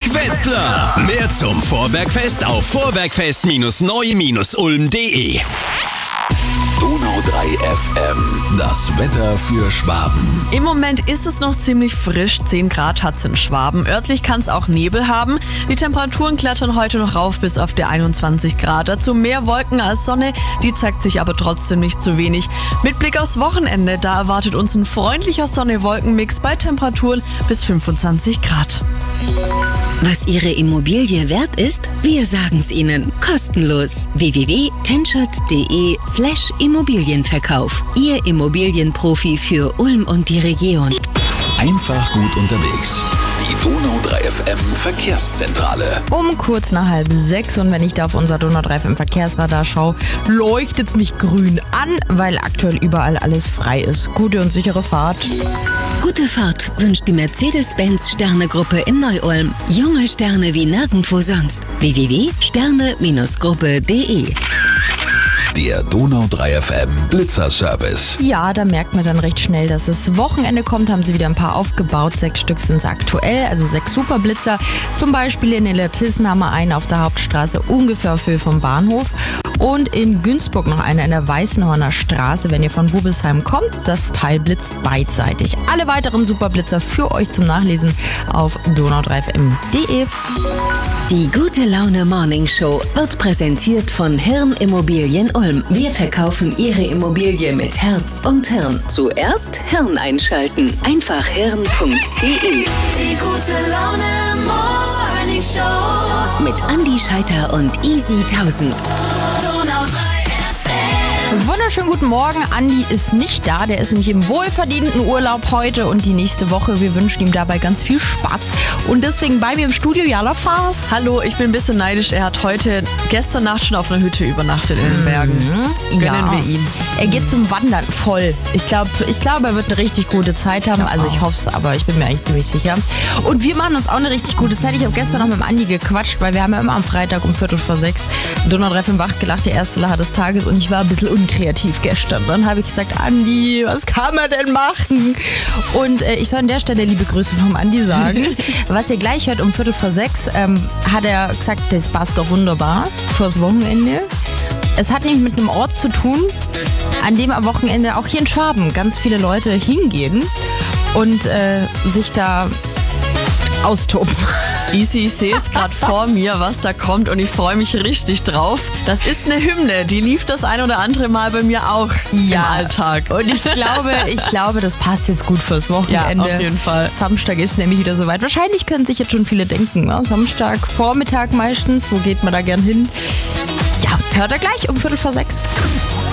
Quetzler. Mehr zum Vorwerkfest auf vorwerkfest-neu-ulm.de. Donau 3 FM. Das Wetter für Schwaben. Im Moment ist es noch ziemlich frisch. 10 Grad hat es in Schwaben. Örtlich kann es auch Nebel haben. Die Temperaturen klettern heute noch rauf bis auf die 21 Grad. Dazu mehr Wolken als Sonne. Die zeigt sich aber trotzdem nicht zu wenig. Mit Blick aufs Wochenende, da erwartet uns ein freundlicher Sonne-Wolken-Mix bei Temperaturen bis 25 Grad. Was Ihre Immobilie wert ist? Wir sagen's Ihnen. Kostenlos. www.tenschert.de/Immobilienverkauf. Ihr Immobilienprofi für Ulm und die Region. Einfach gut unterwegs. Die Donau 3 FM Verkehrszentrale. Um kurz nach 5:30 und wenn ich da auf unser Donau 3 FM Verkehrsradar schaue, leuchtet es mich grün an, weil aktuell überall alles frei ist. Gute und sichere Fahrt. Gute Fahrt wünscht die Mercedes-Benz Sterne-Gruppe in Neu-Ulm. Junge Sterne wie nirgendwo sonst. www.sterne-gruppe.de. Der Donau 3 FM Blitzerservice. Ja, da merkt man dann recht schnell, dass das Wochenende kommt. Haben sie wieder ein paar aufgebaut. 6 Stück sind es aktuell, also 6 Superblitzer. Zum Beispiel in Illertissen haben wir einen auf der Hauptstraße ungefähr auf Höhe vom Bahnhof. Und in Günzburg noch einer in der Weißenhorner Straße, wenn ihr von Bubelsheim kommt. Das Teil blitzt beidseitig. Alle weiteren Superblitzer für euch zum Nachlesen auf donau3fm.de. Die Gute Laune Morning Show wird präsentiert von Hirn Immobilien Ulm. Wir verkaufen Ihre Immobilie mit Herz und Hirn. Zuerst Hirn einschalten. Einfach hirn.de. Die Gute Laune Morning Show. Mit Andi Scheiter und Easy 1000. Donau 3 Wunderschönen guten Morgen. Andi ist nicht da. Der ist nämlich im wohlverdienten Urlaub heute und die nächste Woche. Wir wünschen ihm dabei ganz viel Spaß. Und deswegen bei mir im Studio Jala Faas. Hallo, ich bin ein bisschen neidisch. Er hat gestern Nacht schon auf einer Hütte übernachtet in den Bergen. Gönnen wir ihm. Er geht zum Wandern voll. Ich glaube, er wird eine richtig gute Zeit haben. Also ich hoffe es, aber ich bin mir eigentlich ziemlich sicher. Und wir machen uns auch eine richtig gute Zeit. Ich habe gestern noch mit dem Andi gequatscht, weil wir haben ja immer am Freitag um 5:45 Donau 3 FM wach gelacht, der erste Lacher des Tages. Und ich war ein bisschen unkreativ gestern. Dann habe ich gesagt, Andi, was kann man denn machen? Und ich soll an der Stelle liebe Grüße vom Andi sagen. Was ihr gleich hört um 5:45, hat er gesagt, das passt doch wunderbar fürs Wochenende. Es hat nämlich mit einem Ort zu tun, an dem am Wochenende auch hier in Schwaben ganz viele Leute hingehen und sich da austoben. Easy, ich sehe es gerade vor mir, was da kommt und ich freue mich richtig drauf. Das ist eine Hymne, die lief das ein oder andere Mal bei mir auch im Alltag. Und ich glaube, das passt jetzt gut fürs Wochenende. Ja, auf jeden Fall. Samstag ist nämlich wieder soweit. Wahrscheinlich können sich jetzt schon viele denken, ne? Samstag, Vormittag meistens, wo geht man da gern hin? Ja, hört er gleich um 5:45.